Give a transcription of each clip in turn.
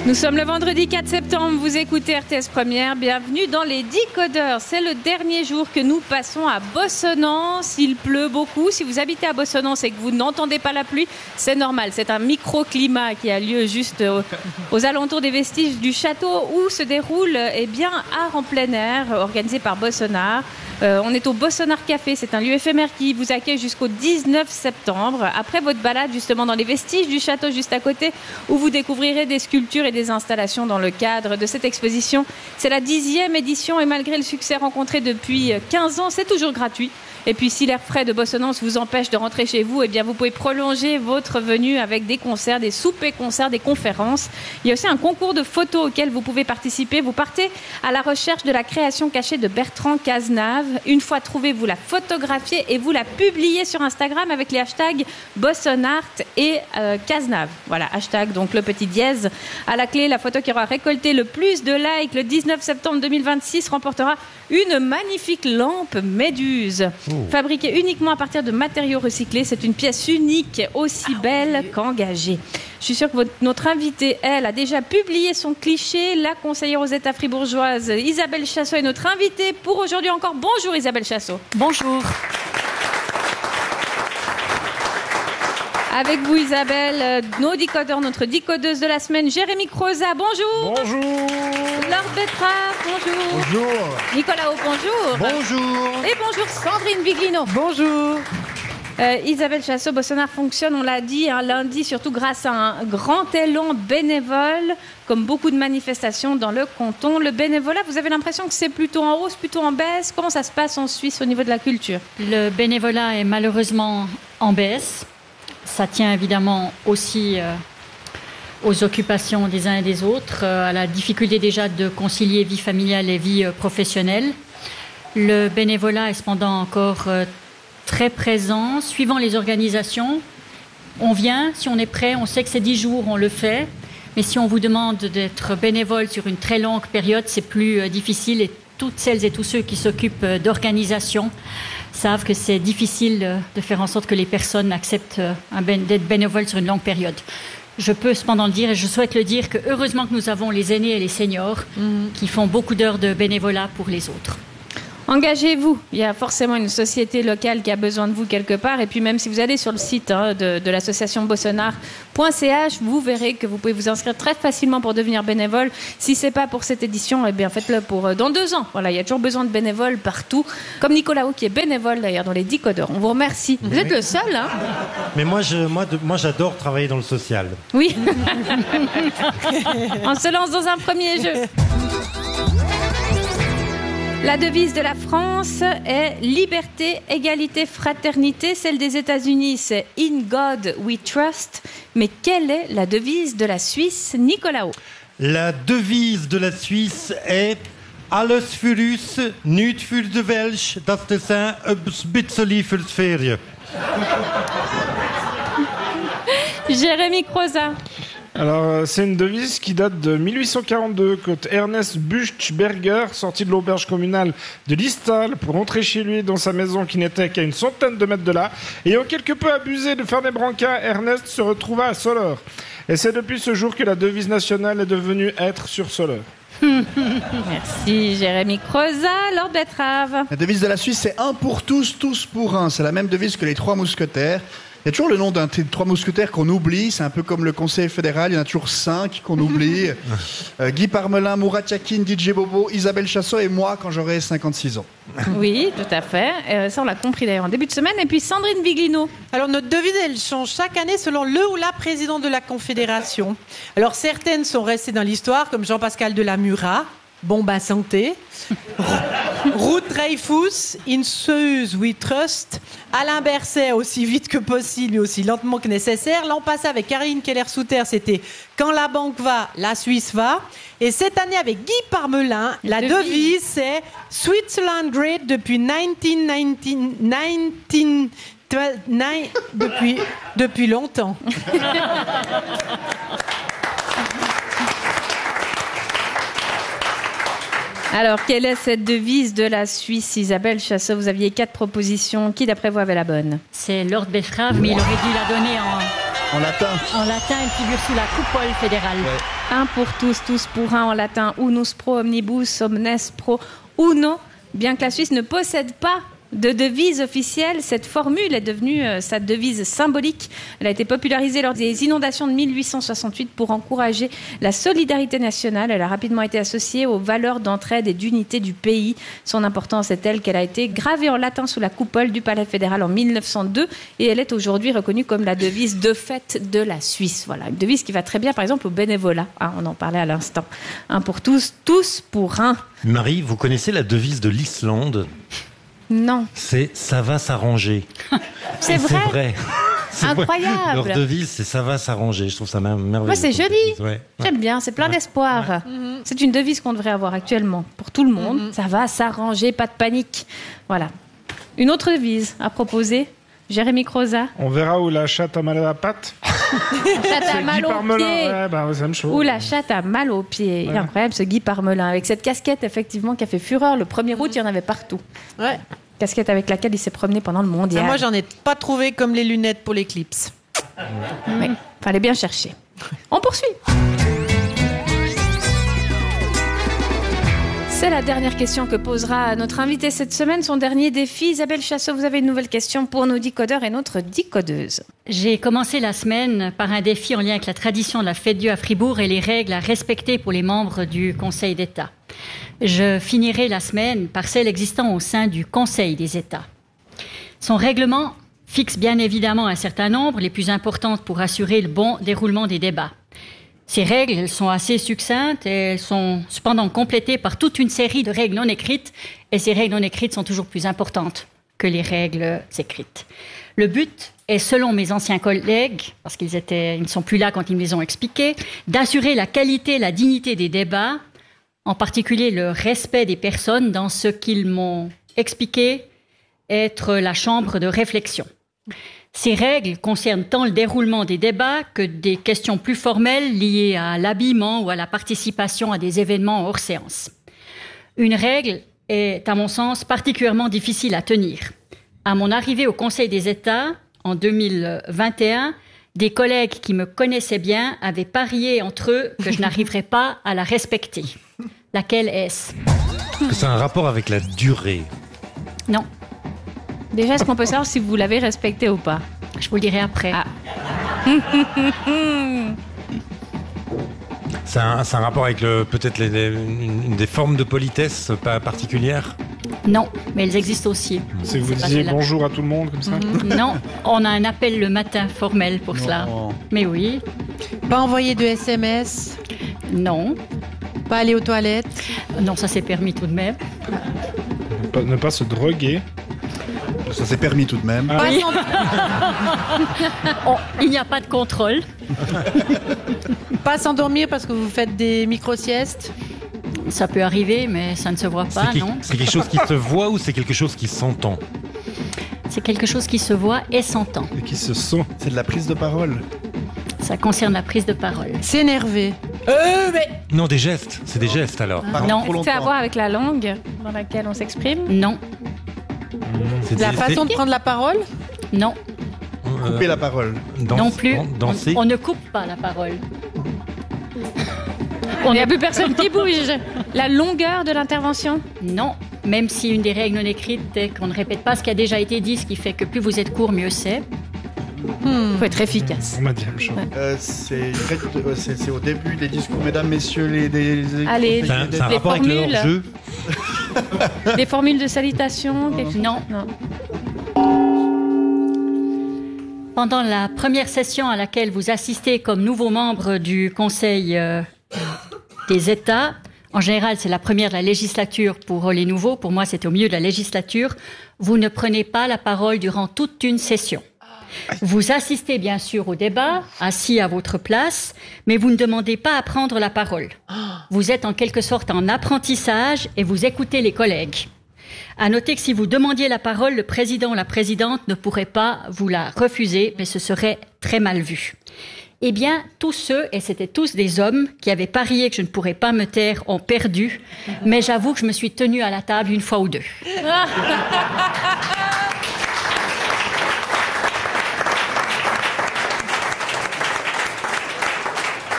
Nous sommes le vendredi 4 septembre, vous écoutez RTS Première, bienvenue dans les Décodeurs. C'est le dernier jour que nous passons à Bossonance, il pleut beaucoup. Si vous habitez à Bossonance et que vous n'entendez pas la pluie, c'est normal, c'est un microclimat qui a lieu juste aux alentours des vestiges du château où se déroule art en plein air organisé par Bossonard. On est au Bossonard Café, c'est un lieu éphémère qui vous accueille jusqu'au 19 septembre. Après votre balade justement dans les vestiges du château juste à côté, où vous découvrirez des sculptures et des installations dans le cadre de cette exposition. C'est la 10e édition et malgré le succès rencontré depuis 15 ans, c'est toujours gratuit. Et puis si l'air frais de Bossonance vous empêche de rentrer chez vous, vous pouvez prolonger votre venue avec des concerts, des soupers-concerts, des conférences. Il y a aussi un concours de photos auquel vous pouvez participer. Vous partez à la recherche de la création cachée de Bertrand Cazenave. Une fois trouvée, vous la photographiez et vous la publiez sur Instagram avec les hashtags Bossonart et Cazenave. Voilà, hashtag donc le petit dièse. À la clé, la photo qui aura récolté le plus de likes le 19 septembre 2026 remportera une magnifique lampe Méduse. Fabriquée uniquement à partir de matériaux recyclés, c'est une pièce unique, aussi belle qu'engagée. Je suis sûre que notre invitée, elle, a déjà publié son cliché. La conseillère aux États fribourgeoise, Isabelle Chassot, est notre invitée pour aujourd'hui encore. Bonjour Isabelle Chassot. Bonjour. Avec vous Isabelle, nos décodeurs, notre décodeuse de la semaine, Jérémy Croza, bonjour. Bonjour. Lord Betrave, bonjour. Bonjour. Nicolas O, bonjour. Bonjour. Et bonjour Sandrine Viglino. Bonjour. Isabelle Chassot, Bossonard fonctionne, on l'a dit, lundi, surtout grâce à un grand élan bénévole, comme beaucoup de manifestations dans le canton. Le bénévolat, vous avez l'impression que c'est plutôt en hausse, plutôt en baisse? Comment ça se passe en Suisse au niveau de la culture? Le bénévolat est malheureusement en baisse. Ça tient évidemment aussi aux occupations des uns et des autres, à la difficulté déjà de concilier vie familiale et vie professionnelle. Le bénévolat est cependant encore très présent, suivant les organisations. On vient, si on est prêt, on sait que c'est 10 jours, on le fait. Mais si on vous demande d'être bénévole sur une très longue période, c'est plus difficile. Et toutes celles et tous ceux qui s'occupent d'organisation savent que c'est difficile de faire en sorte que les personnes acceptent d'être bénévoles sur une longue période. Je peux cependant le dire, et je souhaite le dire, que heureusement que nous avons les aînés et les seniors qui font beaucoup d'heures de bénévolat pour les autres. Engagez-vous, il y a forcément une société locale qui a besoin de vous quelque part, et puis même si vous allez sur le site de l'association bossonard.ch, vous verrez que vous pouvez vous inscrire très facilement pour devenir bénévole. Si c'est pas pour cette édition, faites-le pour dans 2 ans. Voilà, il y a toujours besoin de bénévoles partout, comme Nicolas O qui est bénévole d'ailleurs dans les Décodeurs. On vous remercie. Vous êtes le seul, hein? Mais moi j'adore travailler dans le social. Oui. On se lance dans un premier jeu. La devise de la France est liberté, égalité, fraternité. Celle des États-Unis, c'est In God We Trust. Mais quelle est la devise de la Suisse, Nicolas O? La devise de la Suisse est Alles für uns, nicht für die Welt, das der Sein ein bisschen fürs Ferien. Jérémy Croza. Alors, c'est une devise qui date de 1842, quand Ernest Buchberger, sorti de l'auberge communale de Liestal pour rentrer chez lui dans sa maison qui n'était qu'à une centaine de mètres de là, ayant quelque peu abusé de Fernet Branca, Ernest se retrouva à Soleure. Et c'est depuis ce jour que la devise nationale est devenue être sur Soleure. Merci Jérémy Croza. Lord Betrave. La devise de la Suisse, c'est un pour tous, tous pour un. C'est la même devise que les 3 mousquetaires. Il y a toujours le nom d'un des 3 mousquetaires qu'on oublie. C'est un peu comme le Conseil fédéral. Il y en a toujours 5 qu'on oublie. Guy Parmelin, Murat Yakin, DJ Bobo, Isabelle Chassot et moi quand j'aurai 56 ans. Oui, tout à fait. Ça, on l'a compris d'ailleurs en début de semaine. Et puis Sandrine Viglino. Alors, notre devise, elle change chaque année selon le ou la président de la Confédération. Alors, certaines sont restées dans l'histoire, comme Jean-Pascal Delamura. Bon, santé. Ruth Dreyfus, In Zeus We Trust. Alain Berset, aussi vite que possible et aussi lentement que nécessaire. L'an passé, avec Karine Keller-Souter, c'était Quand la banque va, la Suisse va. Et cette année, avec Guy Parmelin, la devise, c'est Switzerland Great depuis 1919. Depuis longtemps. Alors, quelle est cette devise de la Suisse, Isabelle Chassot? Vous aviez 4 propositions. Qui, d'après vous, avait la bonne? C'est Lord Betrave, mais il aurait dû la donner En latin. En latin, elle figure sous la coupole fédérale. Ouais. Un pour tous pour un en latin. Unus pro omnibus, omnes pro uno. Bien que la Suisse ne possède pas de devise officielle, cette formule est devenue sa devise symbolique. Elle a été popularisée lors des inondations de 1868 pour encourager la solidarité nationale. Elle a rapidement été associée aux valeurs d'entraide et d'unité du pays. Son importance est telle qu'elle a été gravée en latin sous la coupole du Palais fédéral en 1902 et elle est aujourd'hui reconnue comme la devise de fête de la Suisse. Voilà, une devise qui va très bien par exemple au bénévolat. On en parlait à l'instant. Un pour tous pour un. Marie, vous connaissez la devise de l'Islande ? Non. C'est « ça va s'arranger ». C'est vrai. C'est incroyable. vrai. Leur devise, c'est « ça va s'arranger ». Je trouve ça merveilleux. Ouais, c'est joli. Ouais. J'aime bien, c'est plein d'espoir. Ouais. C'est une devise qu'on devrait avoir actuellement pour tout le monde. Ça va s'arranger, pas de panique. Voilà. Une autre devise à proposer, Jérémy Croza. On verra où la chatte a mal à la patte. La chatte a mal aux pieds. Ouais, bah, ça me chauffe. Ou la chatte a mal aux pieds. Il est incroyable ce Guy Parmelin. Avec cette casquette, effectivement, qui a fait fureur. Le 1er août, il y en avait partout. Ouais. Casquette avec laquelle il s'est promené pendant le mondial. Moi, j'en ai pas trouvé comme les lunettes pour l'éclipse. Oui, fallait bien chercher. On poursuit. C'est la dernière question que posera notre invité cette semaine, son dernier défi. Isabelle Chassot, vous avez une nouvelle question pour nos décodeurs et notre décodeuse. J'ai commencé la semaine par un défi en lien avec la tradition de la Fête Dieu à Fribourg et les règles à respecter pour les membres du Conseil d'État. Je finirai la semaine par celle existant au sein du Conseil des États. Son règlement fixe bien évidemment un certain nombre, les plus importantes pour assurer le bon déroulement des débats. Ces règles, elles sont assez succinctes et elles sont cependant complétées par toute une série de règles non écrites. Et ces règles non écrites sont toujours plus importantes que les règles écrites. Le but est, selon mes anciens collègues, parce qu'ils ne sont plus là quand ils me les ont expliqués, d'assurer la qualité et la dignité des débats, en particulier le respect des personnes dans ce qu'ils m'ont expliqué être la chambre de réflexion. Ces règles concernent tant le déroulement des débats que des questions plus formelles liées à l'habillement ou à la participation à des événements hors séance. Une règle est, à mon sens, particulièrement difficile à tenir. À mon arrivée au Conseil des États, en 2021, des collègues qui me connaissaient bien avaient parié entre eux que je n'arriverais pas à la respecter. Laquelle est-ce ? C'est un rapport avec la durée. Non. Déjà, est-ce qu'on peut savoir si vous l'avez respecté ou pas ? Je vous le dirai après. Ah. C'est un rapport avec peut-être une des formes de politesse pas particulières. Non, mais elles existent aussi. C'est que vous disiez bonjour à tout le monde comme ça. Non, on a un appel le matin formel pour cela. Mais oui. Pas envoyer de SMS. Non. Pas aller aux toilettes. Non, ça c'est permis tout de même. Ne pas se droguer. Ça s'est permis tout de même. Pas Oui. Il n'y a pas de contrôle. Pas s'endormir parce que vous faites des micro-siestes. Ça peut arriver, mais ça ne se voit pas, non ? C'est quelque chose qui se voit ou c'est quelque chose qui s'entend ? C'est quelque chose qui se voit et s'entend. Et qui se sent. C'est de la prise de parole. Ça concerne la prise de parole. S'énerver. Mais... Non, des gestes. C'est des gestes alors. Parle Non. trop C'est à longtemps. voir avec la langue dans laquelle on s'exprime ? Non, La façon de prendre la parole. non, Couper la parole. non plus. Danser. On ne coupe pas la parole. Il n'y a plus personne qui bouge. La longueur de l'intervention ? Non, même si une des règles non écrites est qu'on ne répète pas ce qui a déjà été dit, ce qui fait que plus vous êtes court, mieux c'est. Il faut être efficace. On m'a dit la même chose. C'est au début des discours, mesdames, messieurs, Allez, C'est un les rapport avec le formules. hors-jeu. Des formules de salutation quelque... Non. Pendant la première session à laquelle vous assistez comme nouveau membre du Conseil des États, en général c'est la première de la législature pour les nouveaux, pour moi c'est au milieu de la législature, vous ne prenez pas la parole durant toute une session. Vous assistez bien sûr au débat, assis à votre place, mais vous ne demandez pas à prendre la parole. Vous êtes en quelque sorte en apprentissage et vous écoutez les collègues. À noter que si vous demandiez la parole, le président ou la présidente ne pourrait pas vous la refuser, mais ce serait très mal vu. Eh bien, tous ceux, et c'était tous des hommes, qui avaient parié que je ne pourrais pas me taire, ont perdu. Mais j'avoue que je me suis tenue à la table une fois ou deux.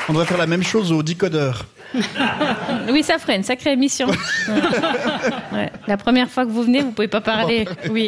On devrait faire la même chose aux décodeurs. Oui, ça ferait une sacrée émission. Ouais. La première fois que vous venez, vous pouvez pas parler. Oui.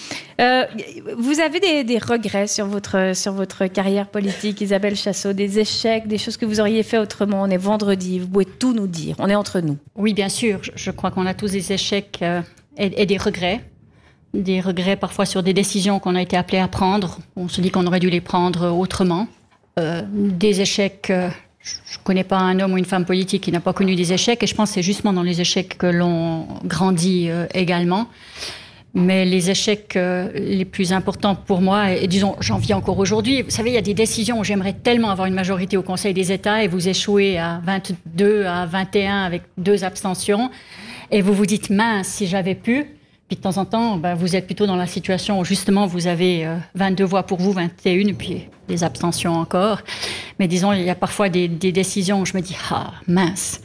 Vous avez des regrets sur votre carrière politique, Isabelle Chassot, des échecs, des choses que vous auriez fait autrement. On est vendredi, vous pouvez tout nous dire. On est entre nous. Oui, bien sûr. Je crois qu'on a tous des échecs et des regrets. Des regrets parfois sur des décisions qu'on a été appelés à prendre. On se dit qu'on aurait dû les prendre autrement. Des échecs... Je ne connais pas un homme ou une femme politique qui n'a pas connu des échecs, et je pense que c'est justement dans les échecs que l'on grandit également. Mais les échecs les plus importants pour moi, et disons, j'en vis encore aujourd'hui, vous savez, il y a des décisions où j'aimerais tellement avoir une majorité au Conseil des États, et vous échouez à 22, à 21 avec 2 abstentions, et vous vous dites, mince, si j'avais pu. Puis de temps en temps, vous êtes plutôt dans la situation où justement vous avez 22 voix pour vous, 21, puis des abstentions encore. Mais disons, il y a parfois des décisions où je me dis, ah mince,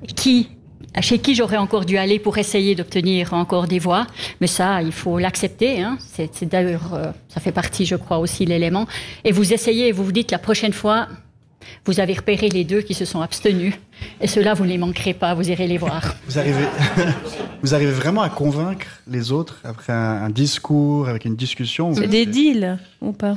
chez qui j'aurais encore dû aller pour essayer d'obtenir encore des voix. Mais ça, il faut l'accepter. Hein. C'est d'ailleurs, ça fait partie, je crois, aussi de l'élément. Et vous essayez et vous vous dites, la prochaine fois, vous avez repéré les 2 qui se sont abstenus. Et ceux-là, vous ne les manquerez pas, vous irez les voir. Vous arrivez vraiment à convaincre les autres après un discours, avec une discussion? C'est des deals, ou pas?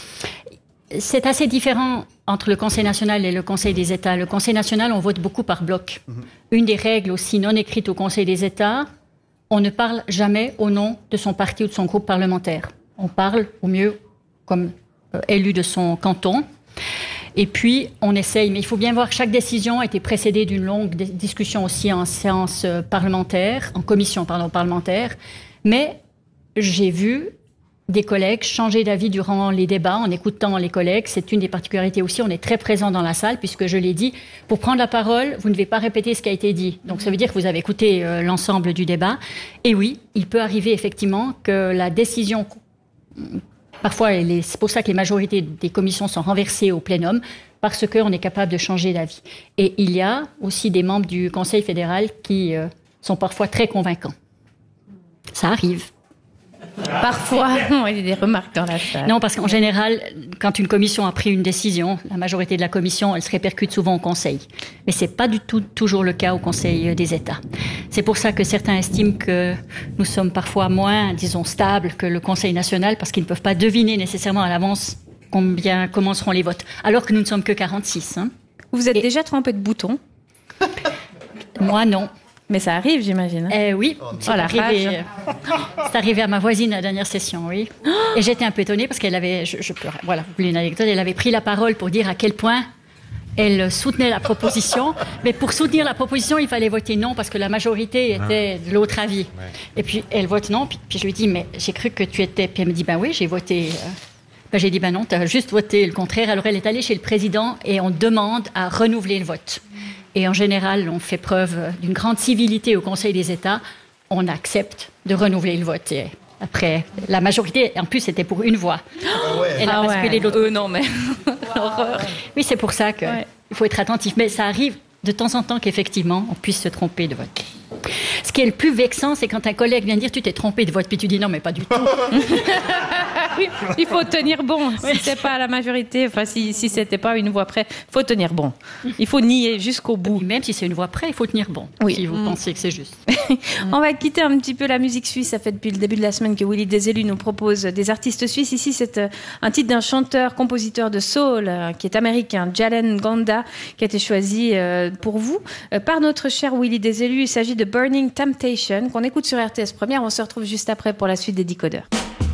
C'est assez différent entre le Conseil national et le Conseil des États. Le Conseil national, on vote beaucoup par bloc. Une des règles aussi non écrites au Conseil des États, on ne parle jamais au nom de son parti ou de son groupe parlementaire. On parle au mieux comme élu de son canton. Et puis, on essaye, mais il faut bien voir que chaque décision a été précédée d'une longue discussion aussi en séance parlementaire, en commission parlementaire. Mais j'ai vu des collègues changer d'avis durant les débats, en écoutant les collègues. C'est une des particularités aussi, on est très présent dans la salle, puisque je l'ai dit, pour prendre la parole, vous ne devez pas répéter ce qui a été dit. Donc ça veut dire que vous avez écouté l'ensemble du débat. Et oui, il peut arriver effectivement que la décision... Parfois, c'est pour ça que les majorités des commissions sont renversées au plénum, parce qu'on est capable de changer d'avis. Et il y a aussi des membres du Conseil fédéral qui sont parfois très convaincants. Ça arrive. Parfois, il y a des remarques dans la salle. Non, parce qu'en général, quand une commission a pris une décision, la majorité de la commission, elle se répercute souvent au Conseil. Mais ce n'est pas du tout toujours le cas au Conseil des États. C'est pour ça que certains estiment que nous sommes parfois moins, disons, stables que le Conseil national, parce qu'ils ne peuvent pas deviner nécessairement à l'avance comment seront les votes. Alors que nous ne sommes que 46. Hein. Vous êtes déjà trempé de boutons? Moi, non. Mais ça arrive, j'imagine. Oui, c'est arrivé à ma voisine à la dernière session, oui. Et j'étais un peu étonnée parce qu'elle avait, je pleurais, voilà, vous voulez une anecdote, elle avait pris la parole pour dire à quel point elle soutenait la proposition. Mais pour soutenir la proposition, il fallait voter non parce que la majorité était de l'autre avis. Ouais. Et puis elle vote non, puis je lui dis, mais j'ai cru que tu étais... Puis elle me dit, oui, j'ai voté... j'ai dit, non, tu as juste voté le contraire. Alors elle est allée chez le président et on demande à renouveler le vote. Et en général, on fait preuve d'une grande civilité au Conseil des États. On accepte de renouveler le vote. Et après, la majorité, en plus, c'était pour une voix. Elle a basculé de l'autre. Non, mais... Horreur. Oui, c'est pour ça qu'il faut être attentif. Mais ça arrive de temps en temps qu'effectivement, on puisse se tromper de vote. Ce qui est le plus vexant, c'est quand un collègue vient dire « tu t'es trompé de vote », puis tu dis « non, mais pas du tout ». Il faut tenir bon. Si c'est pas la majorité, enfin si c'était pas une voix près, il faut tenir bon. Il faut nier jusqu'au bout. Même si c'est une voix près, il faut tenir bon. Oui. Si vous pensez que c'est juste. On va quitter un petit peu la musique suisse. Ça fait depuis le début de la semaine que Willy Desélus nous propose des artistes suisses. Ici, c'est un titre d'un chanteur-compositeur de soul qui est américain, Jalen Gonda, qui a été choisi pour vous par notre cher Willy Desélus. Il s'agit de Burning Temptation qu'on écoute sur RTS Première. On se retrouve juste après pour la suite des Décodeurs.